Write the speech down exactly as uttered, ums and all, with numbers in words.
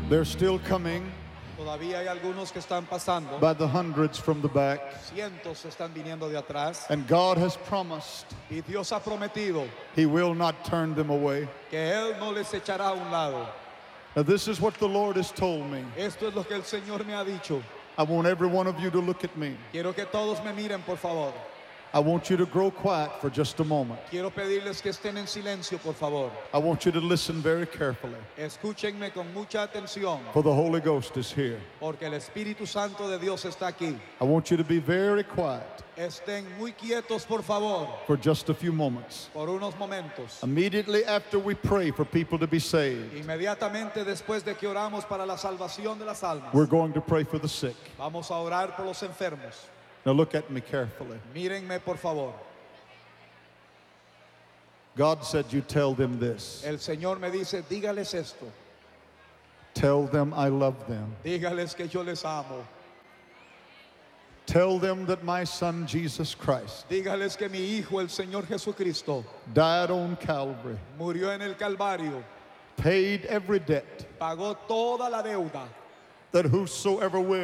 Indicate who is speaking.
Speaker 1: They're still coming
Speaker 2: Todavía hay algunos que están pasando.
Speaker 1: by the hundreds from the back.
Speaker 2: Cientos están viniendo de atrás.
Speaker 1: And God has promised
Speaker 2: Y Dios ha prometido
Speaker 1: He will not turn them away.
Speaker 2: que Él no les echará a un lado.
Speaker 1: Now, this is what the Lord has told me.
Speaker 2: Esto es lo que el Señor me ha dicho.
Speaker 1: I want every one of you to look at me.
Speaker 2: Quiero que todos me miren, por favor.
Speaker 1: I want you to grow quiet for just a moment.
Speaker 2: Quiero pedirles que estén en silencio, por favor.
Speaker 1: I want you to listen very carefully,
Speaker 2: Escúchenme con mucha atención,
Speaker 1: for the Holy Ghost is here.
Speaker 2: porque el Espíritu Santo de Dios está aquí.
Speaker 1: I want you to be very quiet
Speaker 2: Estén muy quietos, por favor,
Speaker 1: for just a few moments.
Speaker 2: por unos momentos.
Speaker 1: Immediately after we pray for people to be saved,
Speaker 2: Inmediatamente después de que oramos para la salvación de las almas,
Speaker 1: we're going to pray for the sick.
Speaker 2: vamos a orar por los enfermos.
Speaker 1: Now look at me carefully.
Speaker 2: Mírenme, por favor.
Speaker 1: God said you tell them this.
Speaker 2: El Señor me dice, dígales esto.
Speaker 1: Tell them I love them.
Speaker 2: Dígales que yo les amo.
Speaker 1: Tell them that my son Jesus Christ
Speaker 2: Dígales que mi Hijo, el Señor Jesucristo,
Speaker 1: died on Calvary,
Speaker 2: murió en el Calvario,
Speaker 1: paid every debt,
Speaker 2: pagó toda la deuda,
Speaker 1: that whosoever will